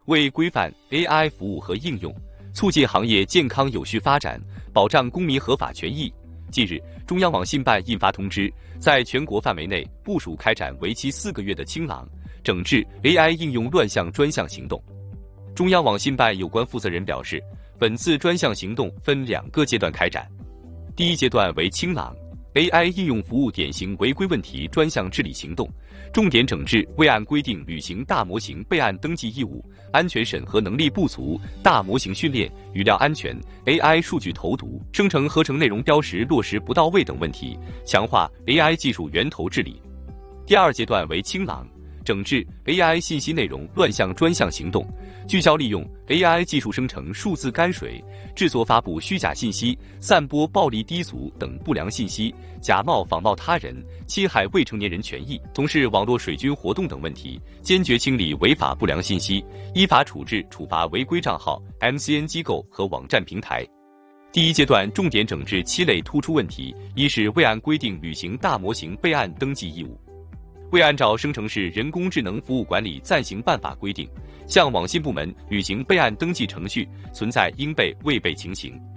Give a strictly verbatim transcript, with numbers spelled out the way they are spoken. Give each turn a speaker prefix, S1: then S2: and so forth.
S1: 为规范 A I 服务和应用，促进行业健康有序发展，保障公民合法权益。近日，中央网信办印发通知，在全国范围内部署开展为期四个月的清朗整治 A I 应用乱象专项行动。中央网信办有关负责人表示，本次专项行动分两个阶段开展。第一阶段为清朗 A I 应用服务典型违规问题专项治理行动，重点整治未按规定履行大模型备案登记义务、安全审核能力不足、大模型训练、语料安全、A I 数据投毒、生成合成内容标识落实不到位等问题，强化 A I 技术源头治理。第二阶段为清朗整治 A I 信息内容乱象专项行动，聚焦利用 A I 技术生成数字泔水，制作发布虚假信息、散播暴力低俗等不良信息，假冒仿冒他人，侵害未成年人权益，从事网络水军活动等问题，坚决清理违法不良信息，依法处置处罚违规账号、M C N 机构和网站平台。第一阶段重点整治七类突出问题：一是未按规定履行大模型备案登记义务，未按照生成式人工智能服务管理暂行办法规定，向网信部门履行备案登记程序存在应备未备情形。